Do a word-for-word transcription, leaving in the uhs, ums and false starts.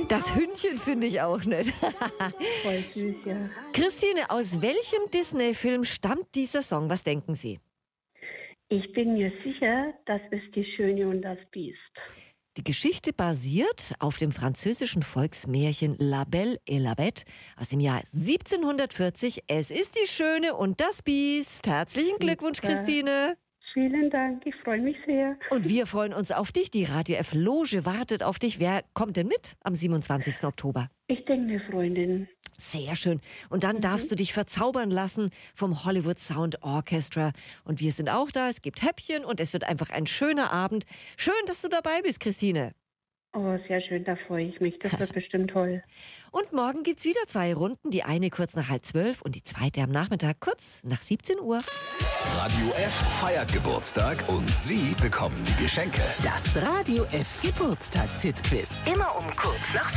Das Hündchen finde ich auch nett. Voll süß, ja. Christine, aus welchem Disney-Film stammt dieser Song? Was denken Sie? Ich bin mir sicher, das ist Die Schöne und das Biest. Die Geschichte basiert auf dem französischen Volksmärchen La Belle et la Bête aus dem Jahr siebzehnhundertvierzig. Es ist die Schöne und das Biest. Herzlichen Glückwunsch, Super. Christine. Vielen Dank, ich freue mich sehr. Und wir freuen uns auf dich. Die Radio F Loge wartet auf dich. Wer kommt denn mit am siebenundzwanzigsten Oktober? Ich denke, eine Freundin. Sehr schön. Und dann mhm. darfst du dich verzaubern lassen vom Hollywood Sound Orchestra. Und wir sind auch da. Es gibt Häppchen und es wird einfach ein schöner Abend. Schön, dass du dabei bist, Christine. Oh, sehr schön, da freue ich mich. Das wird bestimmt toll. Und morgen gibt's wieder zwei Runden. Die eine kurz nach halb zwölf und die zweite am Nachmittag kurz nach siebzehn Uhr. Radio F feiert Geburtstag und Sie bekommen die Geschenke. Das Radio F Geburtstagshit-Quiz. Immer um kurz nach